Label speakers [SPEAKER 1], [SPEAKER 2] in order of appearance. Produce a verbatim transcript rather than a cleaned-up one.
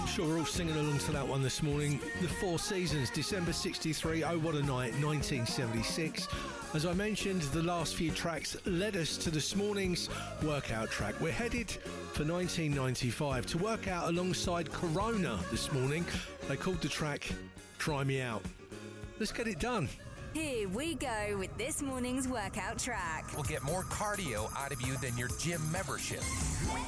[SPEAKER 1] Sure, we're all singing along to that one this morning. The Four Seasons, December sixty-three, Oh What a Night, nineteen seventy-six. As I mentioned, the last few tracks led us to this morning's workout track. We're headed for nineteen ninety-five to work out alongside Corona this morning. They called the track Try Me Out. Let's get it done.
[SPEAKER 2] Here we go with this morning's workout track.
[SPEAKER 3] We'll get more cardio out of you than your gym membership.